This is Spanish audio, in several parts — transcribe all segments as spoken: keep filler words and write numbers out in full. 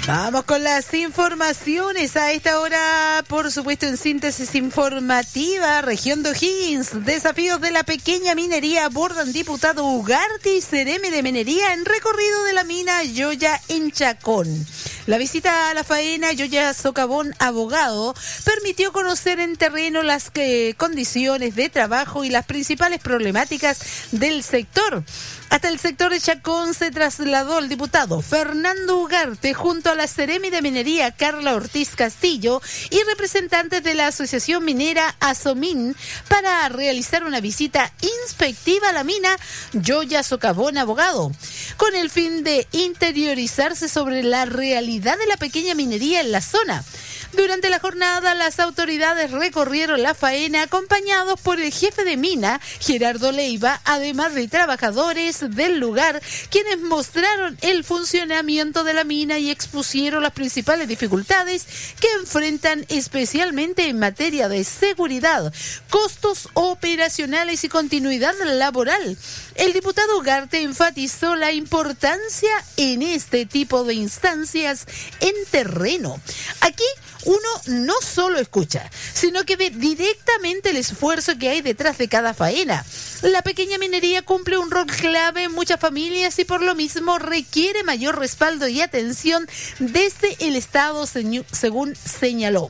Vamos con las informaciones a esta hora, por supuesto en síntesis informativa. Región de O'Higgins, desafíos de la pequeña minería abordan diputado Ugarte y Ceremi de Minería en recorrido de la mina Yoya en Chacón. La visita a la faena Yoya Socavón Abogado permitió conocer en terreno las eh, condiciones de trabajo y las principales problemáticas del sector. Hasta el sector de Chacón se trasladó el diputado Fernando Ugarte junto a la Ceremi de Minería Carla Ortiz Castillo y representantes de la Asociación Minera Asomín para realizar una visita inspectiva a la mina Yoya Socavón Abogado, con el fin de interiorizarse sobre la realidad de la pequeña minería en la zona. Durante la jornada, las autoridades recorrieron la faena acompañados por el jefe de mina, Gerardo Leiva, además de trabajadores del lugar, quienes mostraron el funcionamiento de la mina y expusieron las principales dificultades que enfrentan, especialmente en materia de seguridad, costos operacionales y continuidad laboral. El diputado Ugarte enfatizó la importancia en este tipo de instancias en terreno. Aquí uno no solo escucha, sino que ve directamente el esfuerzo que hay detrás de cada faena. La pequeña minería cumple un rol clave en muchas familias y por lo mismo requiere mayor respaldo y atención desde el Estado, según señaló.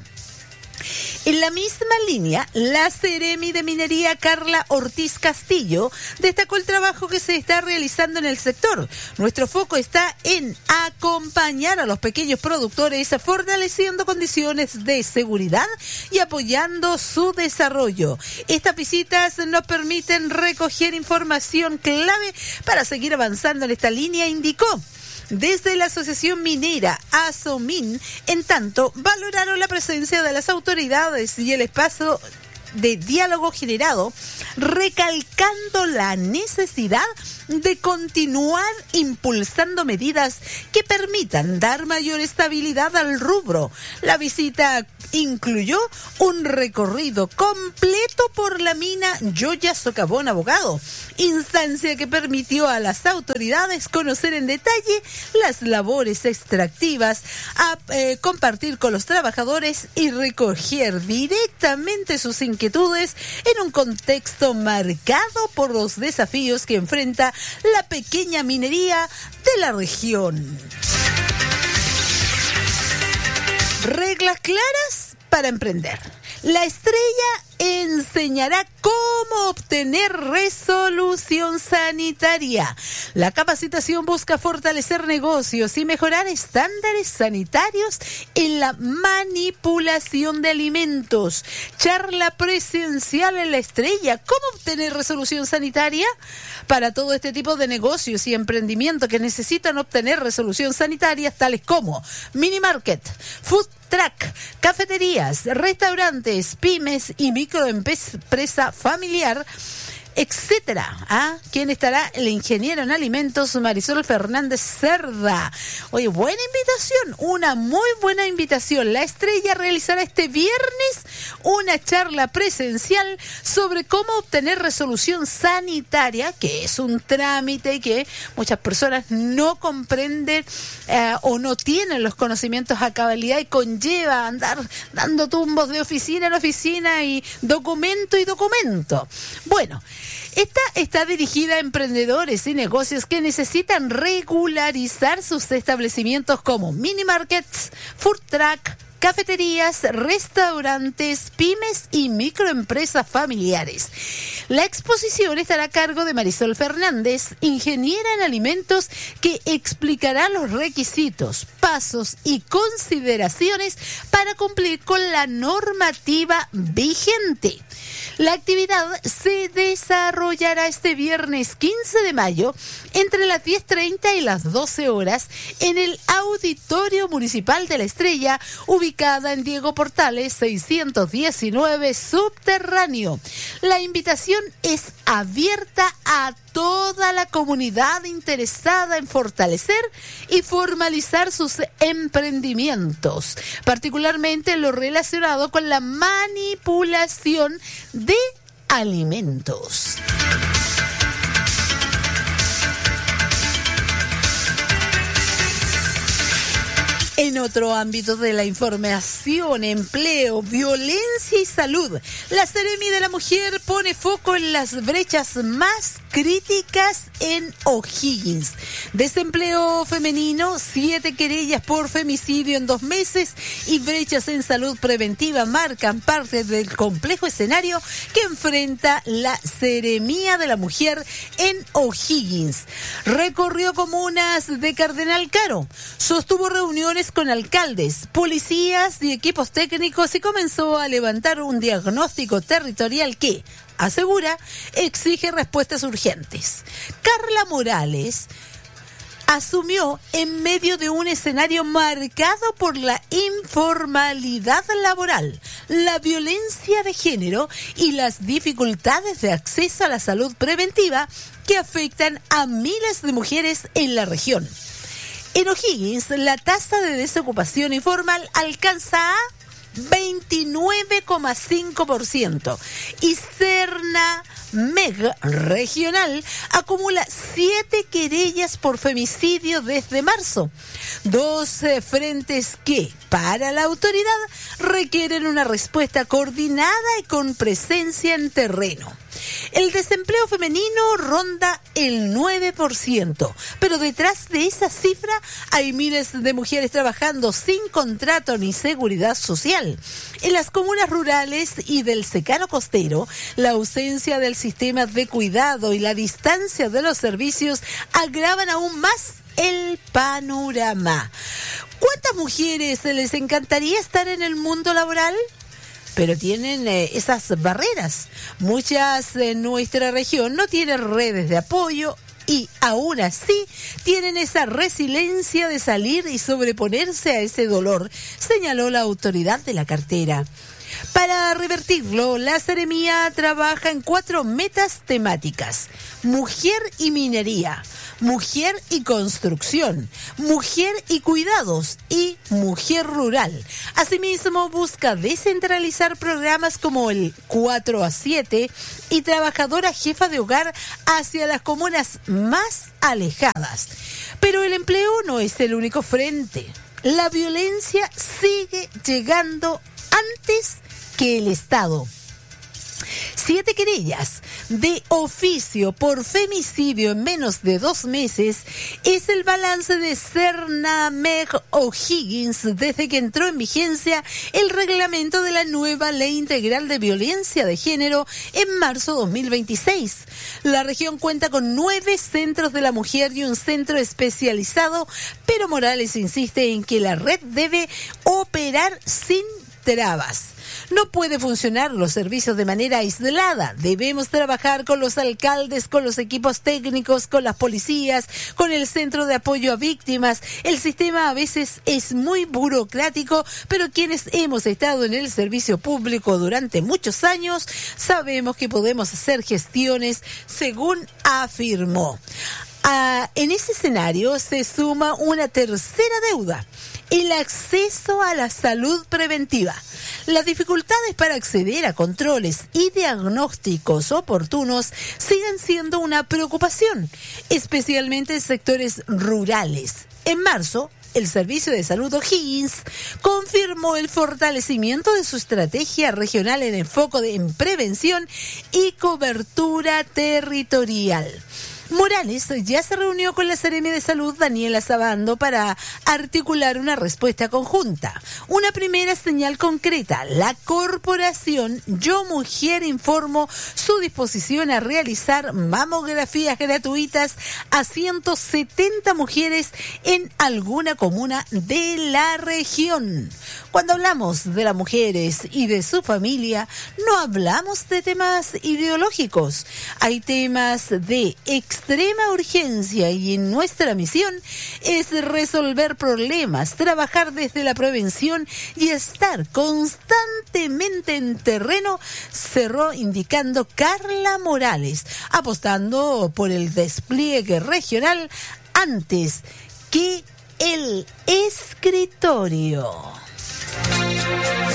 En la misma línea, la Ceremi de Minería Carla Ortiz Castillo destacó el trabajo que se está realizando en el sector. Nuestro foco está en acompañar a los pequeños productores, fortaleciendo condiciones de seguridad y apoyando su desarrollo. Estas visitas nos permiten recoger información clave para seguir avanzando en esta línea, indicó. Desde la Asociación Minera Asomín, en tanto, valoraron la presencia de las autoridades y el espacio de diálogo generado, recalcando la necesidad de continuar impulsando medidas que permitan dar mayor estabilidad al rubro. La visita incluyó un recorrido completo por la mina Yoya Socavón Abogado, instancia que permitió a las autoridades conocer en detalle las labores extractivas, a, eh, compartir con los trabajadores y recoger directamente sus inquietudes en un contexto marcado por los desafíos que enfrenta la pequeña minería de la región. Reglas claras para emprender. La Estrella enseñará cómo obtener resolución sanitaria. La capacitación busca fortalecer negocios y mejorar estándares sanitarios en la manipulación de alimentos. Charla presencial en La Estrella. ¿Cómo obtener resolución sanitaria? Para todo este tipo de negocios y emprendimientos que necesitan obtener resolución sanitaria, tales como mini market, food track, cafeterías, restaurantes, pymes y microempresa familiar, etcétera. ¿Ah? ¿Quién estará? El ingeniero en alimentos Marisol Fernández Cerda. Oye, buena invitación, una muy buena invitación. La Estrella realizará este viernes una charla presencial sobre cómo obtener resolución sanitaria, que es un trámite que muchas personas no comprenden eh, o no tienen los conocimientos a cabalidad y conlleva andar dando tumbos de oficina en oficina y documento y documento. Bueno, esta está dirigida a emprendedores y negocios que necesitan regularizar sus establecimientos como mini markets, food truck, cafeterías, restaurantes, pymes y microempresas familiares. La exposición estará a cargo de Marisol Fernández, ingeniera en alimentos, que explicará los requisitos, pasos y consideraciones para cumplir con la normativa vigente. La actividad se desarrollará este viernes quince de mayo entre las diez treinta y las doce horas en el Auditorio Municipal de La Estrella, ubicada en Diego Portales seiscientos diecinueve Subterráneo. La invitación es abierta a toda la comunidad interesada en fortalecer y formalizar sus emprendimientos, particularmente en lo relacionado con la manipulación de alimentos. En otro ámbito de la información, empleo, violencia y salud, la Seremi de la Mujer pone foco en las brechas más críticas en O'Higgins. Desempleo femenino, siete querellas por femicidio en dos meses y brechas en salud preventiva marcan parte del complejo escenario que enfrenta la Seremía de la Mujer en O'Higgins. Recorrió comunas de Cardenal Caro, sostuvo reuniones con alcaldes, policías y equipos técnicos y comenzó a levantar un diagnóstico territorial que, asegura, exige respuestas urgentes. Carla Morales asumió en medio de un escenario marcado por la informalidad laboral, la violencia de género y las dificultades de acceso a la salud preventiva que afectan a miles de mujeres en la región. En O'Higgins, la tasa de desocupación informal alcanza a veintinueve coma cinco por ciento y Serna Meg Regional acumula siete querellas por femicidio desde marzo. Dos eh, frentes que, para la autoridad, requieren una respuesta coordinada y con presencia en terreno. El desempleo femenino ronda el nueve por ciento, pero detrás de esa cifra hay miles de mujeres trabajando sin contrato ni seguridad social. En las comunas rurales y del secano costero, la ausencia del sistema de cuidado y la distancia de los servicios agravan aún más el panorama. ¿Cuántas mujeres les encantaría estar en el mundo laboral? Pero tienen eh, esas barreras. Muchas en nuestra región no tienen redes de apoyo y aún así tienen esa resiliencia de salir y sobreponerse a ese dolor, señaló la autoridad de la cartera. Para revertirlo, la Seremía trabaja en cuatro metas temáticas: mujer y minería, mujer y construcción, mujer y cuidados y mujer rural. Asimismo, busca descentralizar programas como el cuatro a siete y trabajadora jefa de hogar hacia las comunas más alejadas. Pero el empleo no es el único frente. La violencia sigue llegando antes que el Estado. Siete querellas de oficio por femicidio en menos de dos meses es el balance de Serna Meg O'Higgins desde que entró en vigencia el reglamento de la nueva Ley Integral de Violencia de Género en marzo dos mil veintiséis. La región cuenta con nueve centros de la mujer y un centro especializado, pero Morales insiste en que la red debe operar sin trabas. No puede funcionar los servicios de manera aislada. Debemos trabajar con los alcaldes, con los equipos técnicos, con las policías, con el centro de apoyo a víctimas. El sistema a veces es muy burocrático, pero quienes hemos estado en el servicio público durante muchos años sabemos que podemos hacer gestiones, según afirmó. Ah, en ese escenario se suma una tercera deuda: el acceso a la salud preventiva. Las dificultades para acceder a controles y diagnósticos oportunos siguen siendo una preocupación, especialmente en sectores rurales. En marzo, el Servicio de Salud O'Higgins confirmó el fortalecimiento de su estrategia regional en enfoque de, en prevención y cobertura territorial. Morales ya se reunió con la Seremi de Salud, Daniela Sabando, para articular una respuesta conjunta. Una primera señal concreta: la corporación Yo Mujer informó su disposición a realizar mamografías gratuitas a ciento setenta mujeres en alguna comuna de la región. Cuando hablamos de las mujeres y de su familia, no hablamos de temas ideológicos. Hay temas de extrema urgencia y en nuestra misión es resolver problemas, trabajar desde la prevención y estar constantemente en terreno, cerró indicando Carla Morales, apostando por el despliegue regional antes que el escritorio.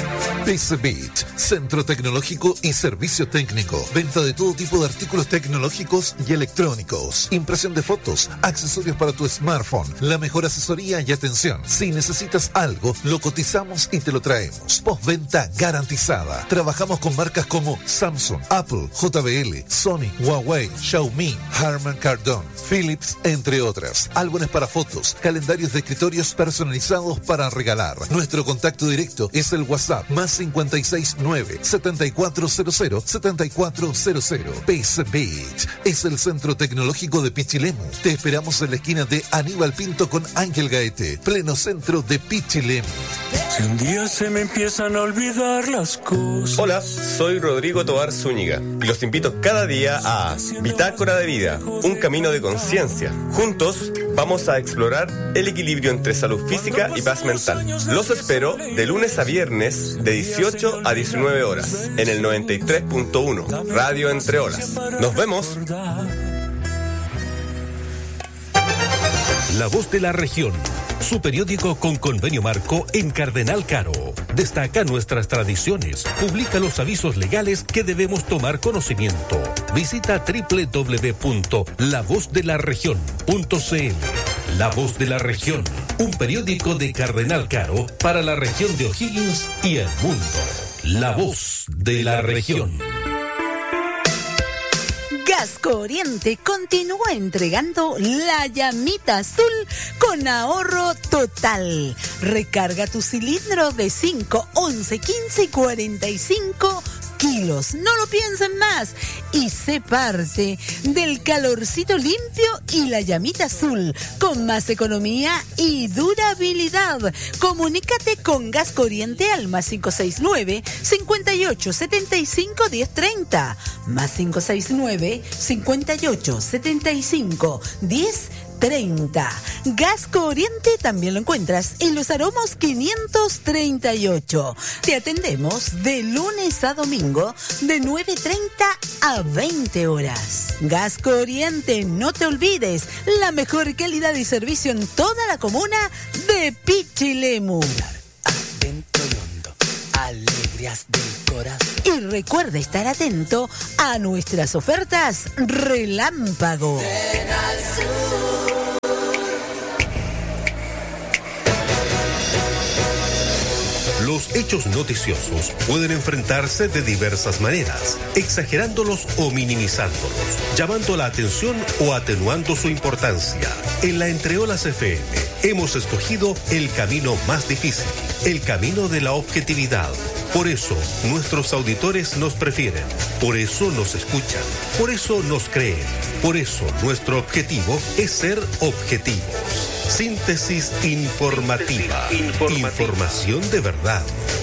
P C Beach, Centro Tecnológico y Servicio Técnico. Venta de todo tipo de artículos tecnológicos y electrónicos. Impresión de fotos, accesorios para tu smartphone, la mejor asesoría y atención. Si necesitas algo, lo cotizamos y te lo traemos. Postventa garantizada. Trabajamos con marcas como Samsung, Apple, J B L, Sony, Huawei, Xiaomi, Harman Kardon, Philips, entre otras. Álbumes para fotos, calendarios de escritorios personalizados para regalar. Nuestro contacto directo es el WhatsApp más cincuenta y seis nueve, setenta y cuatro cero cero, setenta y cuatro cero cero. P C Beach es el centro tecnológico de Pichilemu. Te esperamos en la esquina de Aníbal Pinto con Ángel Gaete, pleno centro de Pichilemu. Si un día se me empiezan a olvidar las cosas. Hola, soy Rodrigo Tobar Zúñiga y los invito cada día a Bitácora de Vida, un camino de conciencia. Juntos vamos a explorar el equilibrio entre salud física y paz mental. Los espero de lunes a viernes de dieciocho a diecinueve horas en el noventa y tres punto uno, Radio Entre Olas. Nos vemos. La Voz de la Región, su periódico con convenio marco en Cardenal Caro. Destaca nuestras tradiciones, publica los avisos legales que debemos tomar conocimiento. Visita doble u doble u doble u punto la voz de la región punto c l. La Voz de la Región, un periódico de Cardenal Caro para la región de O'Higgins y el mundo. La Voz de la Región. Gasco Oriente continúa entregando la llamita azul con ahorro total. Recarga tu cilindro de cinco, once, quince y cuarenta y cinco kilos. No lo piensen más y sé parte del calorcito limpio y la llamita azul con más economía y durabilidad. Comunícate con Gasco Oriente al más cinco seis nueve, cincuenta y ocho, setenta y cinco, diez treinta, más cinco seis nueve, cincuenta y ocho, setenta y cinco, diez treinta. Gasco Oriente también lo encuentras en Los Aromos quinientos treinta y ocho. Te atendemos de lunes a domingo de nueve treinta a veinte horas. Gasco Oriente, no te olvides, la mejor calidad y servicio en toda la comuna de Pichilemu. Adentro y hondo, alegrías del corazón. Y recuerda estar atento a nuestras ofertas Relámpago. Ven al sur. Los hechos noticiosos pueden enfrentarse de diversas maneras, exagerándolos o minimizándolos, llamando la atención o atenuando su importancia. En la Entre Olas F M hemos escogido el camino más difícil, el camino de la objetividad. Por eso nuestros auditores nos prefieren, por eso nos escuchan, por eso nos creen, por eso nuestro objetivo es ser objetivos. Síntesis informativa. Información de verdad.